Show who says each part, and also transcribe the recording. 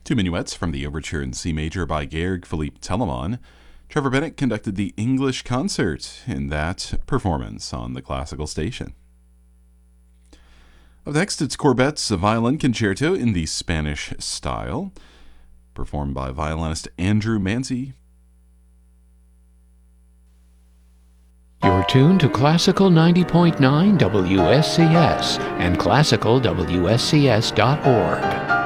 Speaker 1: Two minuets from the Overture in C major by Georg Philipp Telemann. Trevor Bennett conducted the English concert in that performance on the classical station. Up next, it's Courbet's Violin Concerto in the Spanish style, performed by violinist Andrew Manzi.
Speaker 2: You're tuned to Classical 90.9 WSCS and classicalwscs.org.